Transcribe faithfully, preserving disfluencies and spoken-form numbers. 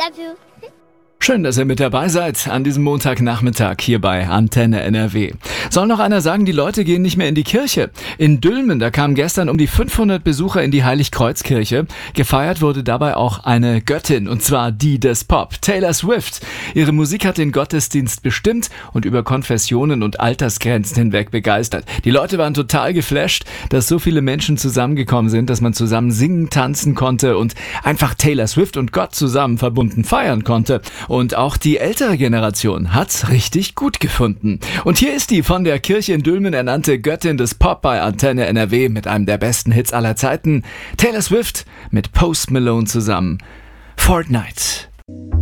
love you. Schön, dass ihr mit dabei seid an diesem Montagnachmittag hier bei Antenne N R W. Soll noch einer sagen, die Leute gehen nicht mehr in die Kirche? In Dülmen, da kamen gestern um die fünfhundert Besucher in die Heiligkreuzkirche. Gefeiert wurde dabei auch eine Göttin, und zwar die des Pop, Taylor Swift. Ihre Musik hat den Gottesdienst bestimmt und über Konfessionen und Altersgrenzen hinweg begeistert. Die Leute waren total geflasht, dass so viele Menschen zusammengekommen sind, dass man zusammen singen, tanzen konnte und einfach Taylor Swift und Gott zusammen verbunden feiern konnte. Und auch die ältere Generation hat's richtig gut gefunden. Und hier ist die von der Kirche in Dülmen ernannte Göttin des Pop bei Antenne N R W mit einem der besten Hits aller Zeiten. Taylor Swift mit Post Malone zusammen. Fortnite.